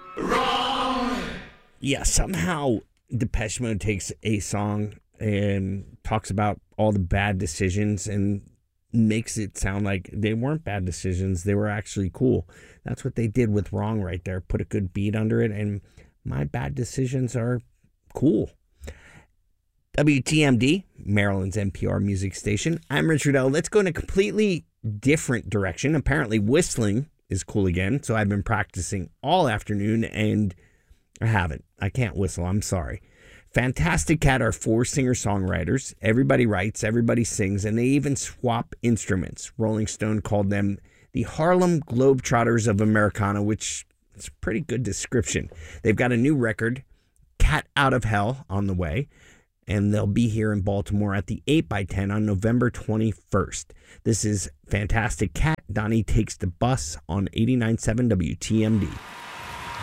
Yeah, somehow Depeche Mode takes a song and talks about all the bad decisions and makes it sound like they weren't bad decisions. They were actually cool. That's what they did with Wrong right there. Put a good beat under it, and my bad decisions are cool. WTMD, Maryland's NPR music station. I'm Richard L. Let's go in a completely different direction. Apparently whistling is cool again, so I've been practicing all afternoon, and I haven't. I can't whistle. I'm sorry. Fantastic Cat are 4 singer-songwriters. Everybody writes, everybody sings, and they even swap instruments. Rolling Stone called them the Harlem Globetrotters of Americana, which is a pretty good description. They've got a new record, Cat Out of Hell, on the way, and they'll be here in Baltimore at the 8x10 on November 21st. This is Fantastic Cat. Donnie Takes the Bus on 89.7 WTMD.